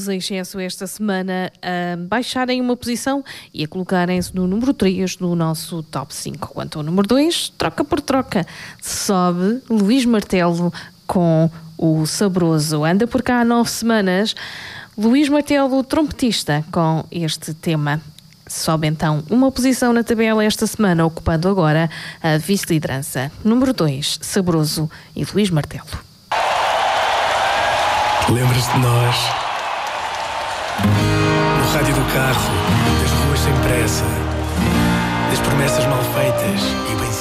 os Excesso esta semana a baixarem uma posição e a colocarem-se no número 3 do nosso top 5. Quanto ao número 2, troca por troca, sobe Luís Martelo com o Saboroso. Anda por cá há 9 semanas. Luís Martelo, trompetista, com este tema. Sobe então uma posição na tabela esta semana, ocupando agora a vice-liderança. Número 2, Saboroso e Luís Martelo. Lembras-te de nós? No rádio do carro, das ruas sem pressa, das promessas mal feitas e bem